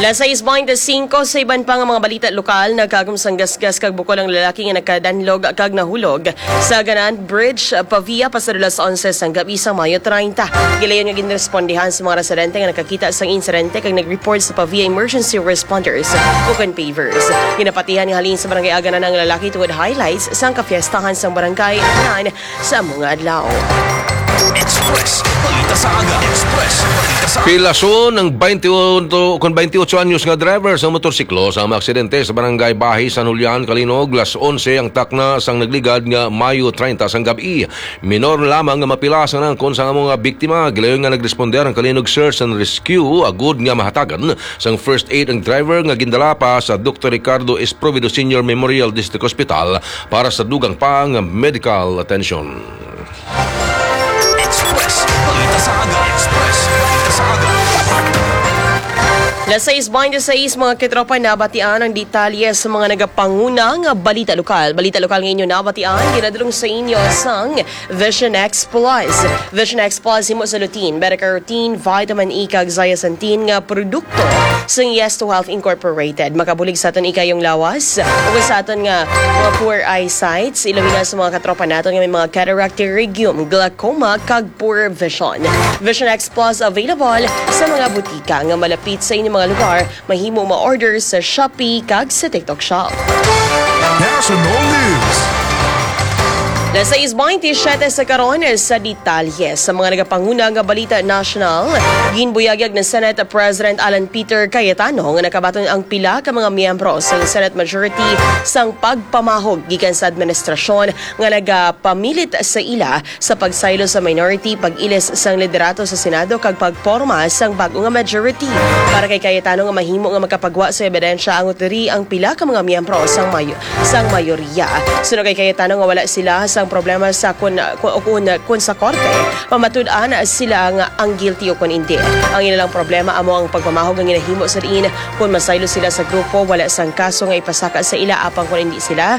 Las 6:25 sa iban pa nga mga balita lokal, nagkagumsang gasgas kag bukol ang lalaki nga nagkadanlog kag nahulog sa Ganan Bridge, Pavia, pasado las 11 sang gabi sa Mayo 30. Gilayon nga ginrespondihan sa mga residente nga nakakita sang insidente kag nag-report sa Pavia Emergency Responders ukon pavers. Ginapatihan ni halin sa barangay Aganan ang lalaki tungod highlights sang kafiestahan sang barangay Aganan sa mga adlaw. Express, balita sa aga. Express, balita sa aga. Pilason ng 28 anyos nga driver sa motorsiklo sa aksidente sa barangay Bahi, San Julian, Kalinog, las 11 ang takna sang nagligad nga Mayo 30 sang gabi. Minor lamang nga mapilasan ang kon sa mga biktima. Gilayon nga nagresponder ang Kalinog Search and Rescue agud nga mahatagan sang first aid ang driver nga gindala pa sa Dr. Ricardo Esprovido Senior Memorial District Hospital para sa dugang pa nga medical attention. Balita sa aga. Express, balita sa aga. Las 6:26 mga kitropa, nabatian ang detalye sa mga nagapanguna nga balita lokal. Balita lokal nga inyo nabatian, ginadulong sa inyo sang Vision X Plus. Vision X Plus himo sa lutein, beta-carotene, vitamin E kag zeaxanthin nga produkto sang Yes to Health Incorporated. Makabulig sa aton ikayong lawas ug sa aton nga mga poor eyesights, ilabi na sa mga katropa naton nga may mga cataract, pterygium, glaucoma kag poor vision. Vision X Plus available sa mga butika nga malapit sa inyong mga lugar. Mahimo ma-order sa Shopee kag sa TikTok Shop. National News. Las 6:27 sa karon sa detalye sa mga nagapanguna nga balita national, ginbuyagyag ng Senate President Alan Peter Cayetano nga nakabaton ang pila ka mga miyembro sa Senate Majority sang pagpamahog gikan sa administrasyon nga nagapamilit sa ila sa pagsaylo sa minority, pag-ilis sang liderato sa Senado kag pagporma sang bag-o nga majority. Para kay Cayetano nga mahimo nga makapagwa sa ebidensya ang uteri ang pila ka mga miyembro sang mayorya. Suno kay Cayetano nga wala sila sa problema sa kun sa korte, pamatud-an sila nga ang guilty o kun hindi. Ang ilang problema amo ang pagpamahog ang ginahimo sa diin kung masaylo sila sa grupo, wala sang kaso nga ipasaka sa ila apang kun hindi sila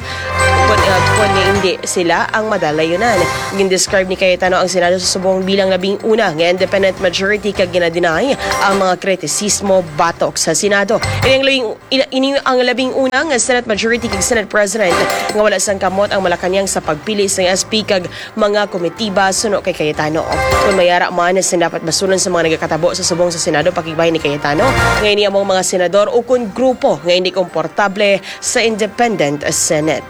ang madalayonan. Gindescribe ni Cayetano ang Senado sa subong bilang labing una nga independent majority kag ginadeny ang mga kritisismo batok sa Senado. Ini ang labing una nga Senate majority kag Senate President nga wala sang kamot ang Malacañang sa pagpili sa SP kag mga komitiba suno kay Cayetano. Kung mayara man sa dapat basulan sa mga nagakatabo sa subong sa Senado, pakigbahin ni Cayetano ngayon niya mga senador o kung grupo nga hindi komportable sa independent Senate.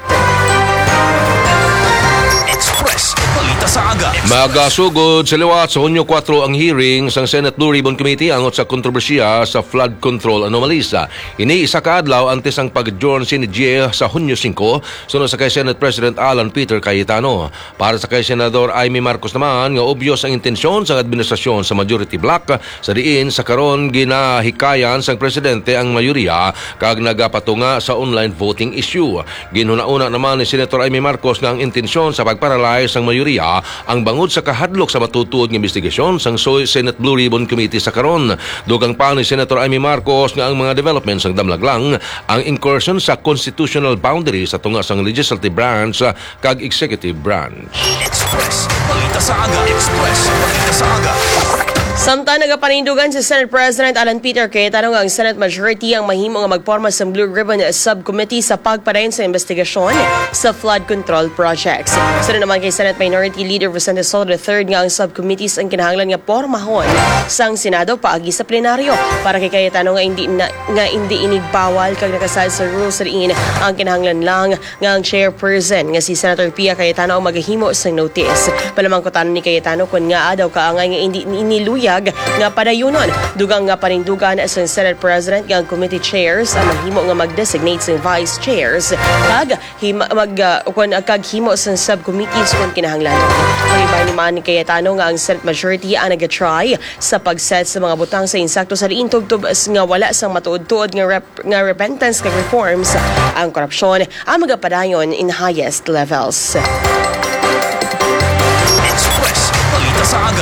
Express, balita sa aga. Magasugod sa liwat sa Hunyo 4 ang hearing sa Senate Blue Ribbon Committee angot sa kontrobersiya sa flood control anomalies. Ini isa ka adlaw antes ang pag-adjourn ni GIE sa Hunyo 5 sunod sa kay Senate President Alan Peter Cayetano. Para sa kay Senador Amy Marcos naman nga obvious ang intensyon sa administrasyon sa majority bloc sa diin sa karon ginahikayan sang presidente ang mayoriya kag nagapatunga sa online voting issue. Ginhuna-una naman ni Senator Amy Marcos nga ang intensyon sa pagparalay sang mayoriya ang bangod sa kahadlok sa matutuod ng investigasyon sang Senate Blue Ribbon Committee sa karon. Dugang pa ni Senator Amy Marcos nga ang mga developments ang damlaglang ang incursion sa constitutional boundaries sa tunga sang legislative branch kag executive branch. Express, balita sa aga. Express, balita sa aga. Samtang nagapanindugan si Senate President Alan Peter Cayetano nga ang Senate Majority ang mahimo nga magporma sa Blue Ribbon Subcommittee sa pagpadayon sa investigasyon sa flood control projects. Sunod naman kay Senate Minority Leader Vicente Soto III nga ang subcommittees ang kinahanglan nga pormahon sang Senado paagi sa plenaryo. Para kay Cayetano nga hindi inigbawal kag nakasad sa rules sa diin ang kinahanglan lang nga ang chairperson nga si Senator Pia Cayetano ang maghimo sang notice. Palamangkotanon ni Cayetano kun nga daw kaangay nga hindi iniluyag nga padayunon. Dugang nga panindugan sa Senate President nga ang committee chairs ang maghimo nga mag-designate sa vice chairs kag himo sa subcommittees kung kinahanglan. Pagibay ni man ni Cayetano nga ang Senate Majority ang nag-try sa pag-set sa mga butang sa insakto sa diin tubtob nga wala sang matuod-tuod nga repentance kag reforms ang korupsyon ang magapadayon in highest levels. Express, balita sa aga. Express.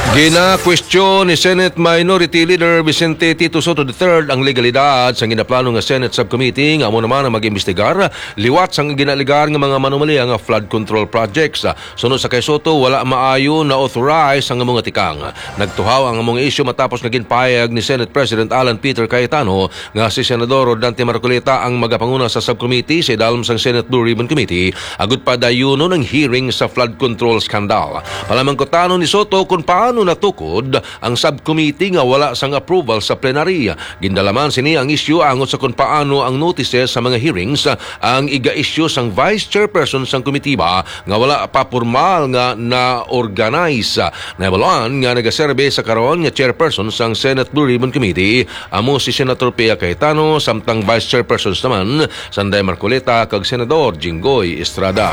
Gina-question ni Senate Minority Leader Vicente Tito Soto III ang legalidad sa ginaplano nga Senate Subcommittee nga amo naman ang mag-imbestigar liwat sang ginaligar nga mga manumalia nga flood control projects. Sunod sa kay Soto, wala maayo na authorize ang among tikang. Nagtuhaw ang among issue matapos naging payag ni Senate President Alan Peter Cayetano nga si Senador Dante Marcolita ang magapanguna sa subcommittee sa idalom sang Senate Blue Ribbon Committee agud pa dayuno ng hearing sa flood control scandal. Palamangkotano ni Soto kung paano natukod ang subcommittee nga wala sang approval sa plenary. Gindalaman sini ang issue angot sa kung paano ang notices sa mga hearings ang iga-issue sang vice chairperson sang komitiba nga wala pa formal nga na-organize. Naevaluan nga nagaserbe sa karon nga chairperson sang Senate Blue Ribbon Committee amo si Senator Pia Cayetano samtang vice chairpersons naman Sanday Marcolita kag Senador Jinggoy Estrada.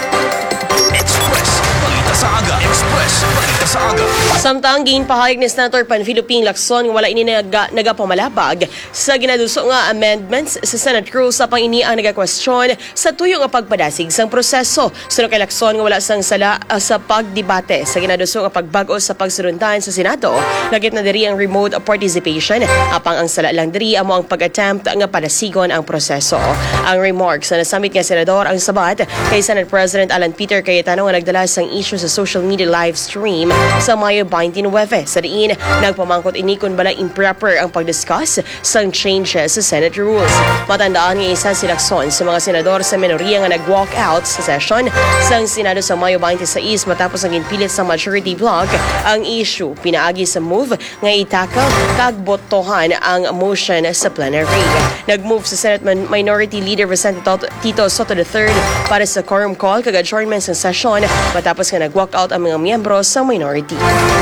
Express, balita sa aga. Express, balita sa aga. Samtang ginpahayag ni Senator Panfilo Ping Lacson nga wala ini nagapamalabag sa ginaduso nga amendments sa Senate rules sa pangini ang nagakwestiyon sa tuyo nga pagpadasig sang proseso. Sunod kay Lacson nga wala sang sala sa pagdebate sa ginaduso nga pagbago sa pagsurundan sa Senado. Lagit na diri ang remote participation apang ang sala lang diri amo ang pag-attempt nga padasigon ang proseso. Ang remarks na nasamit nga senador ang sabat kay Senate President Alan Peter Cayetano nga nagdala sang issue sa social media live stream sa Mayo 29 sa diin nagpamangkot ini kun bala improper ang pag-discuss sang changes sa Senate rules. Matandaan nga isa si Lacson sa mga senador sa minoriya nga nag-walk out sa session sang Senado sa Mayo 26 matapos ang ginpilit sa majority bloc ang issue pinaagi sa move nga itakal kag botohan ang motion sa plenary. Nag-move sa Senate Minority Leader Vicente Tito Soto III para sa quorum call kag adjournment sa session matapos nga nag-walk out ang mga miyembro sa minority.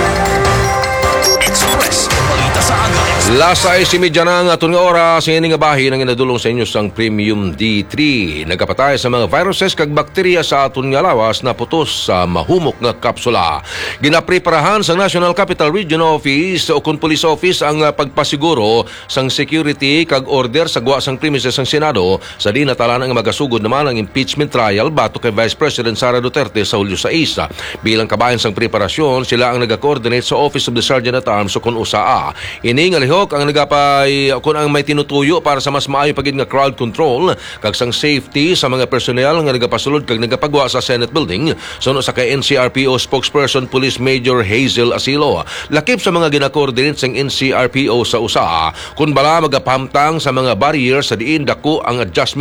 Express, balita sa aga. Lasay si medya na nga aton nga oras ini nga bahin ang inadulong sa inyo sang Premium D3. Nagkapatay sa mga viruses kag bakterya sa aton nga lawas na putos sa mahumok nga kapsula. Ginapreparahan sa National Capital Region Office o kun Police Office ang pagpasiguro sang security kag order sa guwa sang premises sang Senado sa di natalan ang magasugod naman ang impeachment trial bato kay Vice President Sara Duterte sa Hulyo 6. Bilang kabayan sang preparasyon, sila ang nag-coordinate sa Office of the Sergeant at Arms o kun USAA. Ini nga lihok ang nagapay kung ang may tinutuyo para sa mas maayo pagid nga crowd control kag sang safety sa mga personnel nga nagapasulod kag nagapagwa sa Senate Building. Suno sa kay NCRPO spokesperson Police Major Hazel Asilo. Lakip sa mga gina-coordinate sang NCRPO sa USAA kung bala magapahamtang sa mga barrier sa diin dako ang adjustment